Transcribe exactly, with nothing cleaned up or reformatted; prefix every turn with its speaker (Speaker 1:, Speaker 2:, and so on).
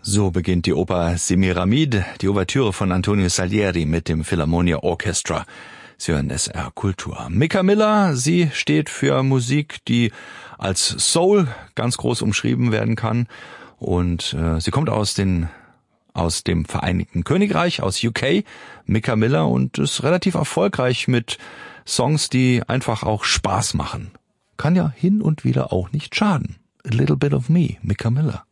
Speaker 1: So beginnt die Oper Semiramide, die Ouvertüre von Antonio Salieri mit dem Philharmonia Orchestra. Sie hören S R Kultur. Micca Miller, sie steht für Musik, die als Soul ganz groß umschrieben werden kann. Und äh, sie kommt aus den aus dem Vereinigten Königreich, aus U K, Micca Miller, und ist relativ erfolgreich mit Songs, die einfach auch Spaß machen. Kann ja hin und wieder auch nicht schaden. A Little Bit of Me, Micca Miller.